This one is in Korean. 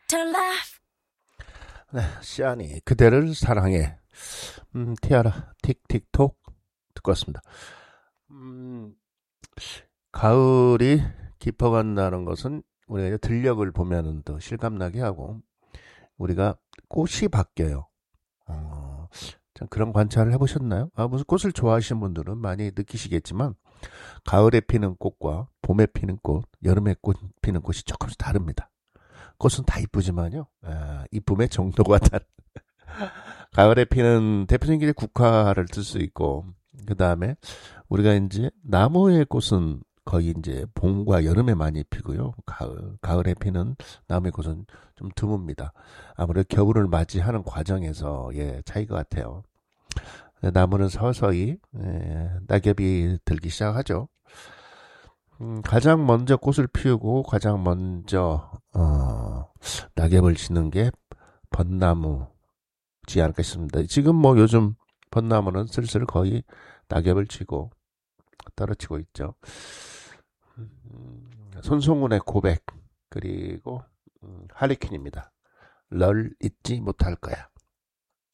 to laugh. 네, 시아니 그대를 사랑해. 티아라 틱틱톡 듣고 왔습니다. 가을이 깊어간다는 것은 우리가 들녘을 보면은 더 실감나게 하고 우리가 꽃이 바뀌어요. 참 그런 관찰을 해보셨나요? 무슨 꽃을 좋아하시는 분들은 많이 느끼시겠지만 가을에 피는 꽃과 봄에 피는 꽃, 여름에 피는 꽃이 조금씩 다릅니다. 꽃은 다 이쁘지만요. 이쁨의 정도가 다른. 가을에 피는 대표적인 게 국화를 들 수 있고, 그 다음에 우리가 이제 나무의 꽃은 거의 이제 봄과 여름에 많이 피고요. 가을에 피는 나무의 꽃은 좀 드뭅니다. 아무래도 겨울을 맞이하는 과정에서 차이가 같아요. 나무는 서서히 낙엽이 들기 시작하죠. 가장 먼저 꽃을 피우고 가장 먼저 낙엽을 지는 게 벚나무지 않을까 싶습니다. 지금 뭐 요즘 벚나무는 슬슬 거의 낙엽을 지고 떨어지고 있죠. 손송훈의 고백 그리고 하리퀸입니다. 널 잊지 못할 거야.